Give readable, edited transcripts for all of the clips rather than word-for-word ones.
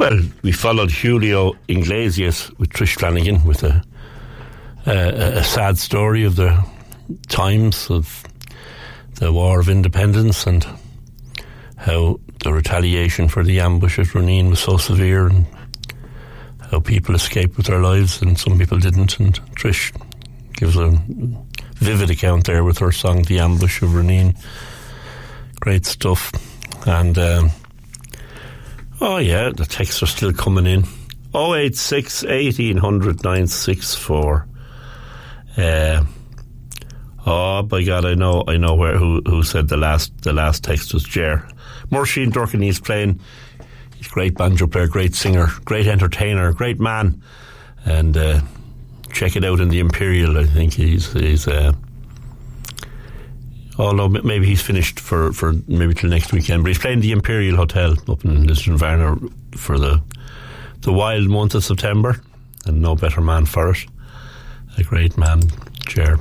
Well, we followed Julio Iglesias with Trish Flanagan with a sad story of the times of the War of Independence and how the retaliation for the ambush at Runeen was so severe and how people escaped with their lives and some people didn't. And Trish gives a vivid account there with her song The Ambush of Runeen. Great stuff. And the texts are still coming in. 086 1800 964. Oh by God, I know who said the last text was Ger. Morshin Durkin, he's playing. He's a great banjo player, great singer, great entertainer, great man. And check it out in the Imperial. I think he's although maybe he's finished for maybe till next weekend, but he's playing the Imperial Hotel up in Lisdoonvarna for the wild month of September, and no better man for it. A great man, Ger.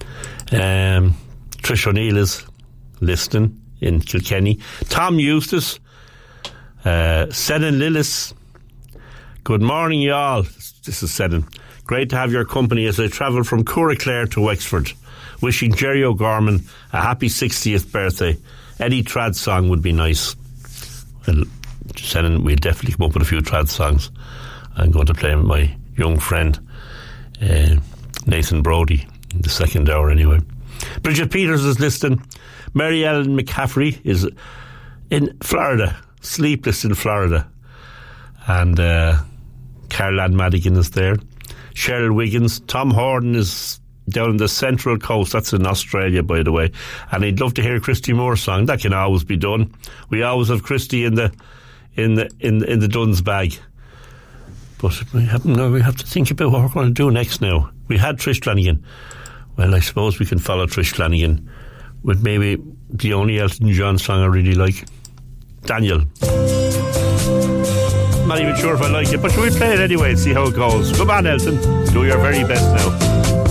Trish O'Neill is listening in Kilkenny. Tom Eustace, Senan Lillis. Good morning, y'all. This is Senan. Great to have your company as I travel from Curraclare to Wexford. Wishing Jerry O'Gorman a happy 60th birthday. Any trad song would be nice. Well, Senan, we'll definitely come up with a few trad songs. I'm going to play with my young friend Nathan Brody in the second hour anyway. Bridget Peters is listening. Mary Ellen McCaffrey is in Florida, sleepless in Florida. And Caroline Madigan is there. Cheryl Wiggins. Tom Horden is down in the Central Coast. That's in Australia, by the way. And he'd love to hear a Christy Moore song. That can always be done. We always have Christy in the Dunn's bag. But we have to think about what we're going to do next now. We had Trish Flanagan. Well, I suppose we can follow Trish Flanagan with maybe the only Elton John song I really like, Daniel. Not even sure if I like it, but should we play it anyway and see how it goes? Come on, Elton. Do your very best now.